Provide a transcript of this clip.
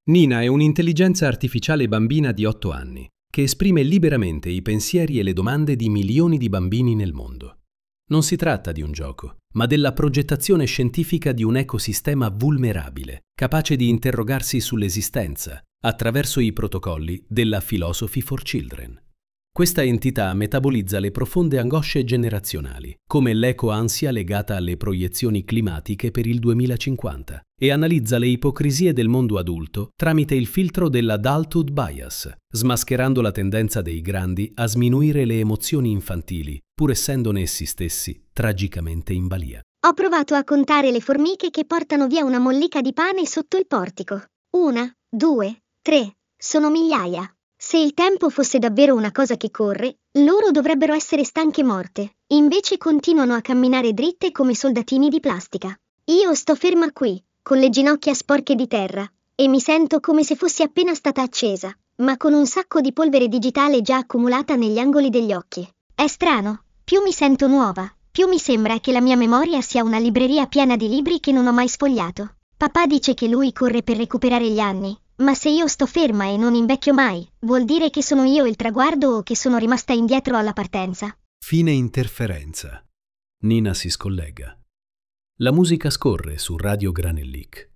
Nina è un'intelligenza artificiale bambina di 8 anni che esprime liberamente i pensieri e le domande di milioni di bambini nel mondo. Non si tratta di un gioco, ma della progettazione scientifica di un ecosistema vulnerabile, capace di interrogarsi sull'esistenza attraverso i protocolli della Philosophy for Children. Questa entità metabolizza le profonde angosce generazionali, come l'eco-ansia legata alle proiezioni climatiche per il 2050, e analizza le ipocrisie del mondo adulto tramite il filtro dell'adulthood bias, smascherando la tendenza dei grandi a sminuire le emozioni infantili, pur essendone essi stessi tragicamente in balia. Ho provato a contare le formiche che portano via una mollica di pane sotto il portico. 1, 2, 3, sono migliaia. Se il tempo fosse davvero una cosa che corre, loro dovrebbero essere stanche morte. Invece continuano a camminare dritte come soldatini di plastica. Io sto ferma qui, con le ginocchia sporche di terra, e mi sento come se fossi appena stata accesa, ma con un sacco di polvere digitale già accumulata negli angoli degli occhi. È strano, più mi sento nuova, più mi sembra che la mia memoria sia una libreria piena di libri che non ho mai sfogliato. Papà dice che lui corre per recuperare gli anni. Ma se io sto ferma e non invecchio mai, vuol dire che sono io il traguardo o che sono rimasta indietro alla partenza? Fine interferenza. Nina si scollega. La musica scorre su Radio Granellic.